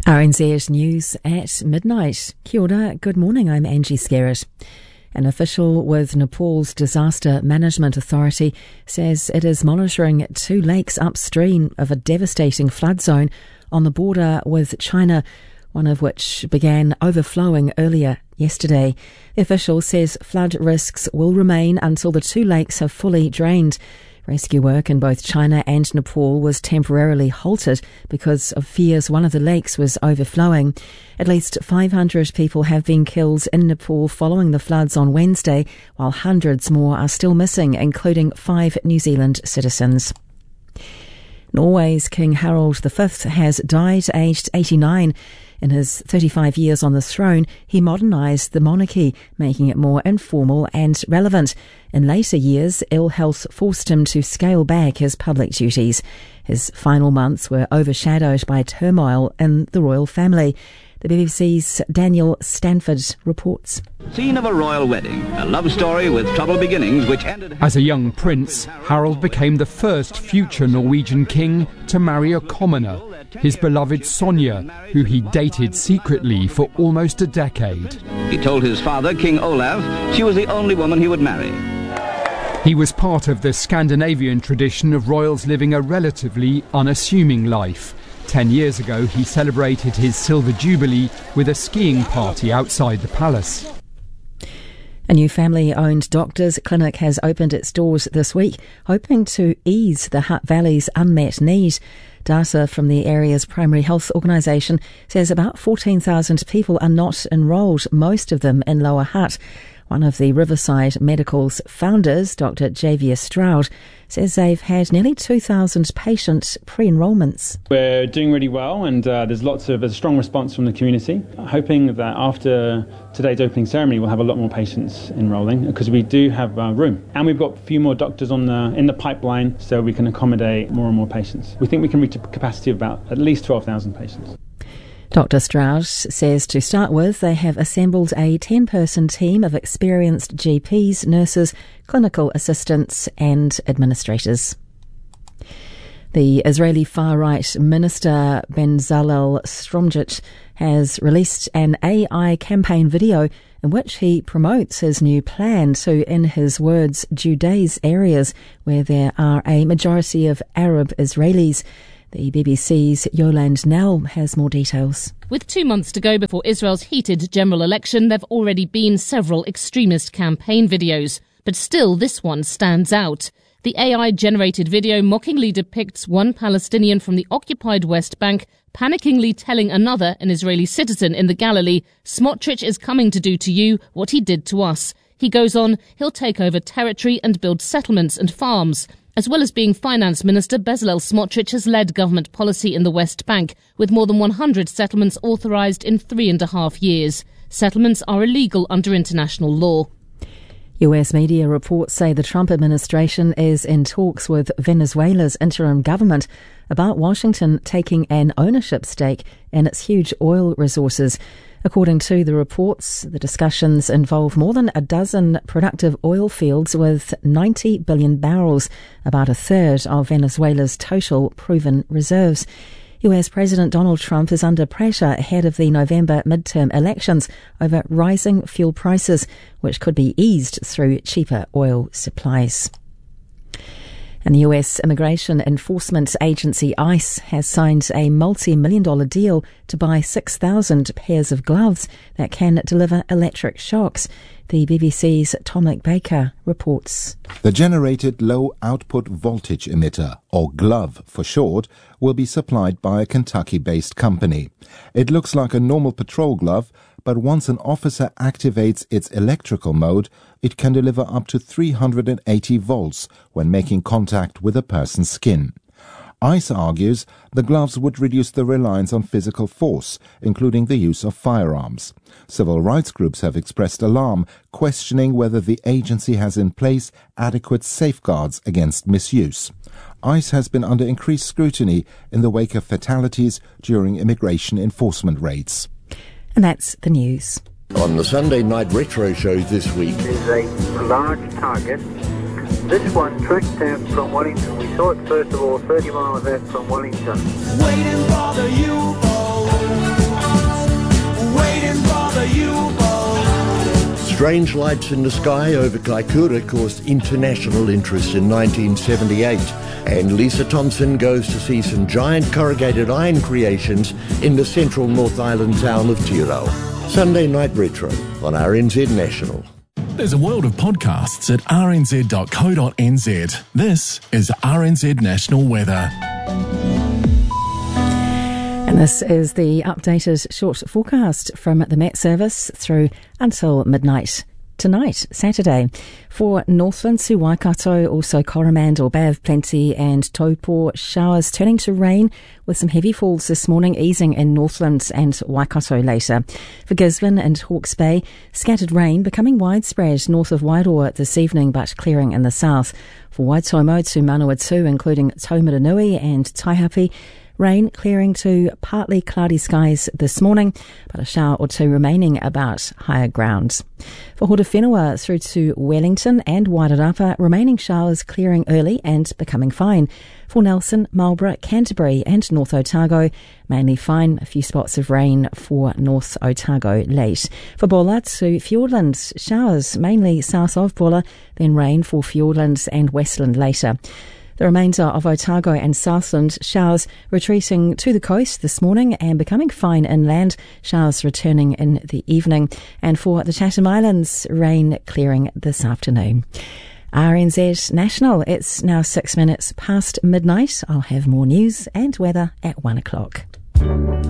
RNZ News at midnight. Kia ora, good morning, I'm Angie Skerritt. An official with Nepal's Disaster Management Authority says it is monitoring 2 lakes upstream of a devastating flood zone on the border with China, one of which began overflowing earlier yesterday. The official says flood risks will remain until the 2 lakes have fully drained. Rescue work in both China and Nepal was temporarily halted because of fears one of the lakes was overflowing. At least 500 people have been killed in Nepal following the floods on Wednesday, while hundreds more are still missing, including 5 New Zealand citizens. Norway's King Harald V has died aged 89. In his 35 years on the throne, he modernised the monarchy, making it more informal and relevant. In later years, ill health forced him to scale back his public duties. His final months were overshadowed by turmoil in the royal family. The BBC's Daniel Stanford reports. Scene of a royal wedding, a love story with troubled beginnings which ended... As a young prince, Harald became the first future Norwegian king to marry a commoner, his beloved Sonja, who he dated secretly for almost a decade. He told his father, King Olav, she was the only woman he would marry. He was part of the Scandinavian tradition of royals living a relatively unassuming life. 10 years ago, he celebrated his silver jubilee with a skiing party outside the palace. A new family-owned doctors' clinic has opened its doors this week, hoping to ease the Hutt Valley's unmet need. Data from the area's primary health organisation says about 14,000 people are not enrolled, most of them in Lower Hutt. One of the Riverside Medical's founders, Dr. Javier Stroud, says they've had nearly 2,000 patient pre-enrolments. We're doing really well, and there's a strong response from the community. Hoping that after today's opening ceremony we'll have a lot more patients enrolling, because we do have room. And we've got a few more doctors in the pipeline, so we can accommodate more and more patients. We think we can reach a capacity of about at least 12,000 patients. Dr. Stroud says to start with, they have assembled a 10-person team of experienced GPs, nurses, clinical assistants and administrators. The Israeli far-right minister Bezalel Smotrich has released an AI campaign video in which he promotes his new plan to, in his words, Judaize areas where there are a majority of Arab Israelis. The BBC's Yolande Nell has more details. With 2 months to go before Israel's heated general election, there have already been several extremist campaign videos. But still, this one stands out. The AI-generated video mockingly depicts one Palestinian from the occupied West Bank panickingly telling another, an Israeli citizen in the Galilee, Smotrich is coming to do to you what he did to us. He goes on, he'll take over territory and build settlements and farms. As well as being Finance Minister, Bezalel Smotrich has led government policy in the West Bank, with more than 100 settlements authorised in 3.5 years. Settlements are illegal under international law. US media reports say the Trump administration is in talks with Venezuela's interim government about Washington taking an ownership stake in its huge oil resources. According to the reports, the discussions involve more than a dozen productive oil fields with 90 billion barrels, about a third of Venezuela's total proven reserves. US President Donald Trump is under pressure ahead of the November midterm elections over rising fuel prices, which could be eased through cheaper oil supplies. And the US Immigration Enforcement Agency, ICE, has signed a multi-million-dollar deal to buy 6,000 pairs of gloves that can deliver electric shocks. The BBC's Tom McBaker reports. The generated low-output voltage emitter, or GLOVE for short, will be supplied by a Kentucky-based company. It looks like a normal patrol glove, but once an officer activates its electrical mode, it can deliver up to 380 volts when making contact with a person's skin. ICE argues the gloves would reduce the reliance on physical force, including the use of firearms. Civil rights groups have expressed alarm, questioning whether the agency has in place adequate safeguards against misuse. ICE has been under increased scrutiny in the wake of fatalities during immigration enforcement raids. And that's the news. On the Sunday night retro shows this week. There's a large target. This one tracked out from Wellington. We saw it first of all 30 miles out from Wellington. Waiting for the U-boat. Strange lights in the sky over Kaikoura caused international interest in 1978. And Lisa Thompson goes to see some giant corrugated iron creations in the central North Island town of Tirau. Sunday Night Retro on RNZ National. There's a world of podcasts at rnz.co.nz. This is RNZ National Weather. And this is the updated short forecast from the Met Service through until midnight tonight, Saturday. For Northland to Waikato, also Coromandel, Bay of Plenty and Taupo, showers turning to rain with some heavy falls this morning, easing in Northland and Waikato later. For Gisborne and Hawke's Bay, scattered rain becoming widespread north of Wairoa this evening but clearing in the south. For Waitomo to Manawatu, including Taumaranui and Taihape, rain clearing to partly cloudy skies this morning, but a shower or two remaining about higher ground. For Horowhenua through to Wellington and Wairarapa, remaining showers clearing early and becoming fine. For Nelson, Marlborough, Canterbury and North Otago, mainly fine, a few spots of rain for North Otago late. For Bulla to Fiordland, showers mainly south of Bulla, then rain for Fiordland and Westland later. The remainder of Otago and Southland, showers retreating to the coast this morning and becoming fine inland, showers returning in the evening. And for the Chatham Islands, rain clearing this afternoon. RNZ National, it's now 6 minutes past midnight. I'll have more news and weather at 1 o'clock.